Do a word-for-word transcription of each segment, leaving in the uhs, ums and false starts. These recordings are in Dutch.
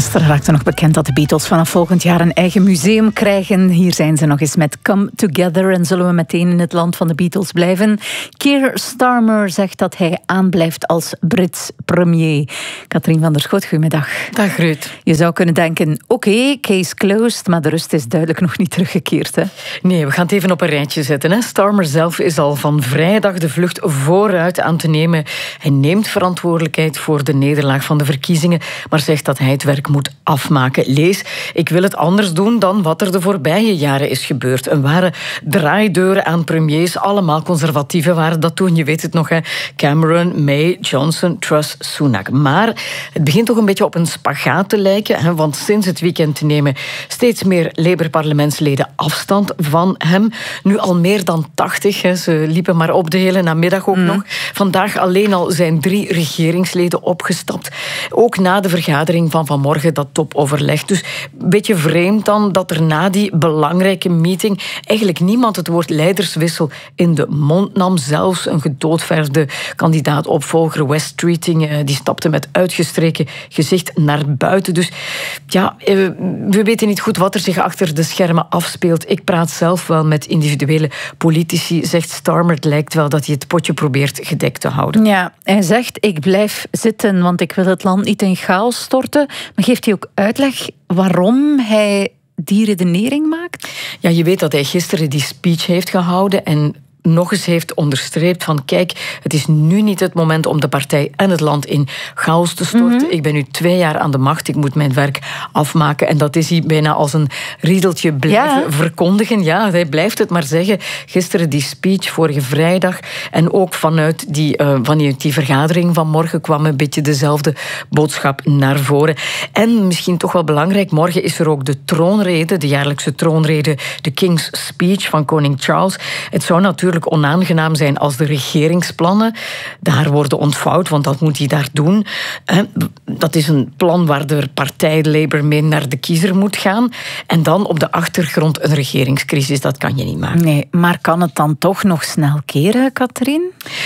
Gisteren raakte nog bekend dat de Beatles vanaf volgend jaar een eigen museum krijgen. Hier zijn ze nog eens met Come Together en zullen we meteen in het land van de Beatles blijven. Keir Starmer zegt dat hij aanblijft als Brits premier. Katrien van der Schoot, goedemiddag. Dag Ruud. Je zou kunnen denken, oké, okay, case closed, maar de rust is duidelijk nog niet teruggekeerd. Hè? Nee, we gaan het even op een rijtje zetten. Hè. Starmer zelf is al van vrijdag de vlucht vooruit aan te nemen. Hij neemt verantwoordelijkheid voor de nederlaag van de verkiezingen, maar zegt dat hij het werk moet afmaken. Lees, ik wil het anders doen dan wat er de voorbije jaren is gebeurd. Een ware draaideuren aan premiers, allemaal conservatieven waren dat toen. Je weet het nog, hè. Cameron, May, Johnson, Truss, Sunak. Maar het begint toch een beetje op een spagaat te lijken, hè, want sinds het weekend nemen steeds meer Labour-parlementsleden afstand van hem. Nu al meer dan tachtig. Hè. Ze liepen maar op de hele namiddag ook mm. nog. Vandaag alleen al zijn drie regeringsleden opgestapt. Ook na de vergadering van vanmorgen, dat topoverleg. Dus een beetje vreemd dan dat er na die belangrijke meeting eigenlijk niemand het woord leiderswissel in de mond nam. Zelfs een gedoodverfde kandidaat-opvolger, Wes Streeting, die stapte met uitgestreken gezicht naar buiten. Dus ja, we weten niet goed wat er zich achter de schermen afspeelt. Ik praat zelf wel met individuele politici, zegt Starmer. Het lijkt wel dat hij het potje probeert gedekt te houden. Ja, hij zegt, ik blijf zitten, want ik wil het land niet in chaos storten. Maar geeft hij ook uitleg waarom hij die redenering maakt? Ja, je weet dat hij gisteren die speech heeft gehouden en nog eens heeft onderstreept van kijk, het is nu niet het moment om de partij en het land in chaos te storten. Mm-hmm. Ik ben nu twee jaar aan de macht, ik moet mijn werk afmaken. En dat is hij bijna als een riedeltje blijven ja. verkondigen. Ja, hij blijft het maar zeggen. Gisteren die speech, vorige vrijdag, en ook vanuit die, uh, vanuit die vergadering van morgen kwam een beetje dezelfde boodschap naar voren. En misschien toch wel belangrijk, morgen is er ook de troonrede, de jaarlijkse troonrede, de King's Speech van koning Charles. Het zou natuurlijk onaangenaam zijn als de regeringsplannen daar worden ontvouwd, want dat moet hij daar doen. Dat is een plan waar de partij Labour mee naar de kiezer moet gaan. En dan op de achtergrond een regeringscrisis, dat kan je niet maken. Nee, maar kan het dan toch nog snel keren, Katrien?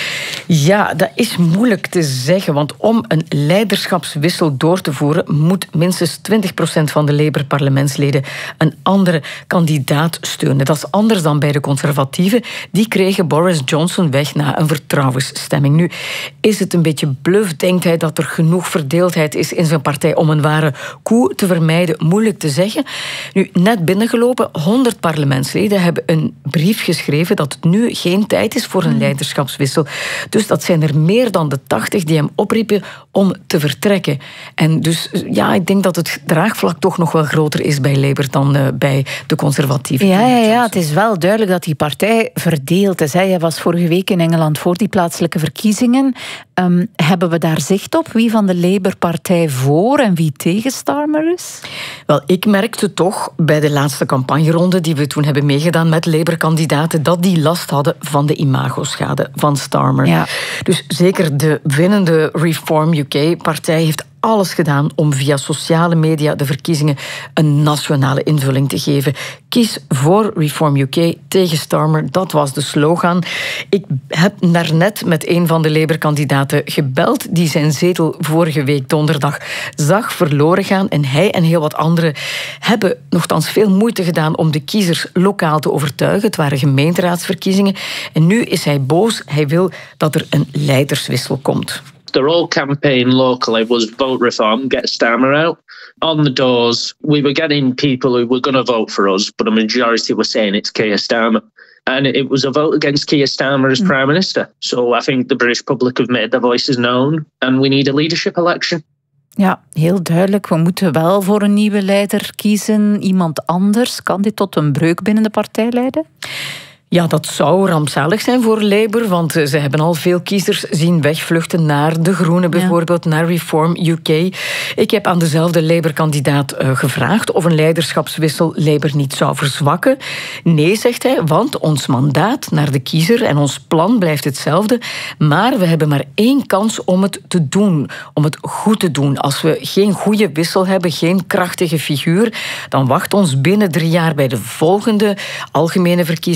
Ja, dat is moeilijk te zeggen, want om een leiderschapswissel door te voeren moet minstens twintig procent van de Labour-parlementsleden een andere kandidaat steunen. Dat is anders dan bij de conservatieven. Die kregen Boris Johnson weg na een vertrouwensstemming. Nu is het een beetje bluff. Denkt hij dat er genoeg verdeeldheid is in zijn partij om een ware coup te vermijden? Moeilijk te zeggen. Nu, net binnengelopen, honderd parlementsleden hebben een brief geschreven dat het nu geen tijd is voor een leiderschapswissel. Dus dat zijn er meer dan de tachtig die hem opriepen om te vertrekken. En dus ja, ik denk dat het draagvlak toch nog wel groter is bij Labour dan uh, bij de conservatieven. Ja, ja, ja, het is wel duidelijk dat die partij verdeeld is. Hij was vorige week in Engeland voor die plaatselijke verkiezingen. Um, hebben we daar zicht op wie van de Labour-partij voor en wie tegen Starmer is? Wel, ik merkte toch bij de laatste campagneronde die we toen hebben meegedaan met Labour-kandidaten dat die last hadden van de imagoschade van Starmer. Ja. Dus zeker de winnende Reform U K-partij heeft alles gedaan om via sociale media de verkiezingen een nationale invulling te geven. Kies voor Reform U K tegen Starmer, dat was de slogan. Ik heb daarnet met een van de Labour-kandidaten gebeld die zijn zetel vorige week donderdag zag verloren gaan. En hij en heel wat anderen hebben nogthans veel moeite gedaan om de kiezers lokaal te overtuigen. Het waren gemeenteraadsverkiezingen. En nu is hij boos. Hij wil dat er een leiderswissel komt. Their whole campaign locally was vote reform, get Starmer out. On the doors, we were getting people who were going to vote for us, but a majority were saying it's Keir Starmer. And it was a vote against Keir Starmer as mm. Prime Minister. So I think the British public have made their voices known and we need a leadership election. Ja, heel duidelijk. We moeten wel voor een nieuwe leider kiezen. Iemand anders. Kan dit tot een breuk binnen de partij leiden? Ja, dat zou rampzalig zijn voor Labour, want ze hebben al veel kiezers zien wegvluchten naar de Groenen bijvoorbeeld, ja. naar Reform U K. Ik heb aan dezelfde Labour-kandidaat uh, gevraagd of een leiderschapswissel Labour niet zou verzwakken. Nee, zegt hij, want ons mandaat naar de kiezer en ons plan blijft hetzelfde, maar we hebben maar één kans om het te doen, om het goed te doen. Als we geen goede wissel hebben, geen krachtige figuur, dan wacht ons binnen drie jaar bij de volgende algemene verkiezingen een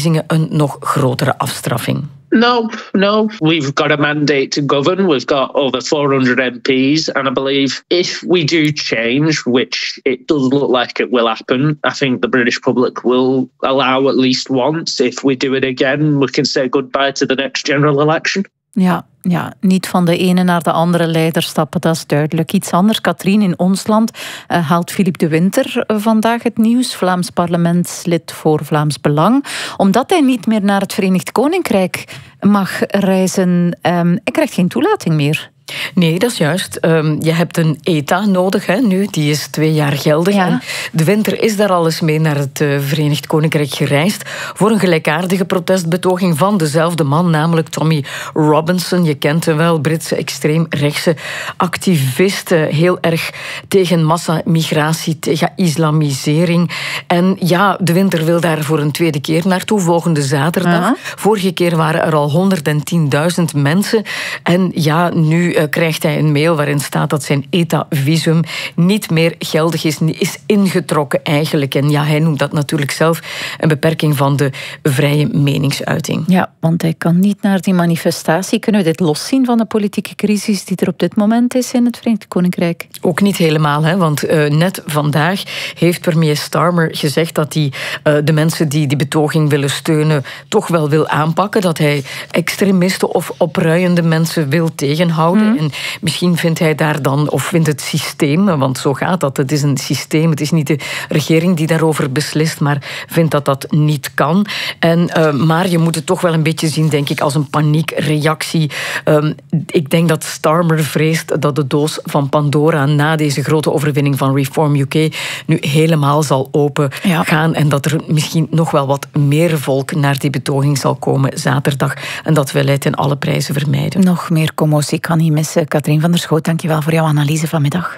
een nog grotere afstraffing. No, no. We've got a mandate to govern. We've got over four hundred M Ps. And I believe if we do change, which it does look like it will happen, I think the British public will allow at least once. If we do it again, we can say goodbye to the next general election. Ja, ja, niet van de ene naar de andere leider stappen, dat is duidelijk. Iets anders, Katrien, in ons land uh, haalt Philippe de Winter vandaag het nieuws, Vlaams parlementslid voor Vlaams Belang, omdat hij niet meer naar het Verenigd Koninkrijk mag reizen. Um, hij krijgt geen toelating meer. Nee, dat is juist. Um, je hebt een E T A nodig, hè, nu. Die is twee jaar geldig. Ja. En de Winter is daar al eens mee naar het uh, Verenigd Koninkrijk gereisd voor een gelijkaardige protestbetoging van dezelfde man, namelijk Tommy Robinson. Je kent hem wel, Britse extreemrechtse activist. Uh, heel erg tegen massamigratie, tegen islamisering. En ja, de Winter wil daar voor een tweede keer naartoe, volgende zaterdag. Uh-huh. Vorige keer waren er al honderdtienduizend mensen. En ja, nu uh, krijgt hij een mail waarin staat dat zijn E T A-visum niet meer geldig is, is ingetrokken eigenlijk. En ja, hij noemt dat natuurlijk zelf een beperking van de vrije meningsuiting. Ja, want hij kan niet naar die manifestatie. Kunnen we dit loszien van de politieke crisis die er op dit moment is in het Verenigd Koninkrijk? Ook niet helemaal, hè, want uh, net vandaag heeft premier Starmer gezegd dat hij uh, de mensen die die betoging willen steunen toch wel wil aanpakken, dat hij extremisten of opruiende mensen wil tegenhouden. Mm. En misschien vindt hij daar dan, of vindt het systeem, want zo gaat dat, het is een systeem, het is niet de regering die daarover beslist, maar vindt dat dat niet kan. En, uh, maar je moet het toch wel een beetje zien, denk ik, als een paniekreactie. Um, ik denk dat Starmer vreest dat de doos van Pandora na deze grote overwinning van Reform U K nu helemaal zal open ja. gaan en dat er misschien nog wel wat meer volk naar die betoging zal komen zaterdag. En dat wil hij ten alle prijzen vermijden. Nog meer commotie kan niet missen. Katrien van der Schoot, dankjewel voor jouw analyse vanmiddag.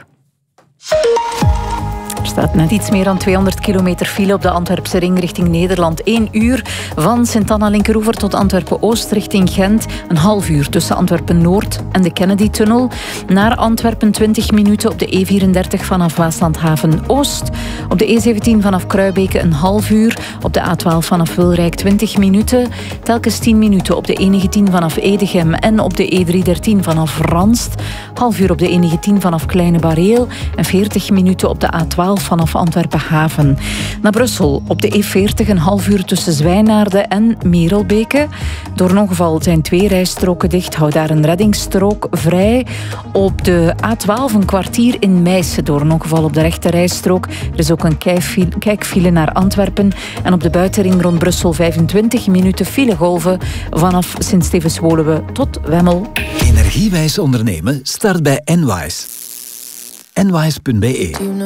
Er staat net iets meer dan tweehonderd kilometer file op de Antwerpse ring richting Nederland. Eén uur van Sint-Anna-Linkeroever tot Antwerpen-Oost richting Gent. Een half uur tussen Antwerpen-Noord en de Kennedy-tunnel. Naar Antwerpen twintig minuten op de E vierendertig vanaf Waaslandhaven-Oost. Op de E zeventien vanaf Kruibeke een half uur. Op de A twaalf vanaf Wilrijk twintig minuten. Telkens tien minuten op de E negentien vanaf Edegem en op de E driehonderddertien vanaf Ranst. Half uur op de E negentien vanaf Kleine Bareel. En veertig minuten op de A twaalf vanaf Antwerpen-Haven. Naar Brussel op de E veertig een half uur tussen Zwijnaarden en Merelbeke. Door een ongeval zijn twee rijstroken dicht. Hou daar een reddingsstrook vrij. Op de A twaalf een kwartier in Meissen door een ongeval op de rechte rijstrook. Er is ook een kijkfile naar Antwerpen. En op de buitenring rond Brussel vijfentwintig minuten filegolven vanaf Sint-Stevens-Woluwe tot Wemmel. Energiewijs ondernemen start bij Enwise. Enwise punt be